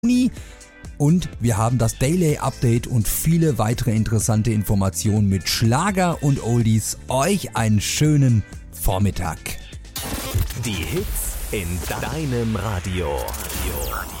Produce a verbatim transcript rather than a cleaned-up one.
Und wir haben das Daily Update und viele weitere interessante Informationen mit Schlager und Oldies. Euch einen schönen Vormittag. Die Hits in deinem Radio.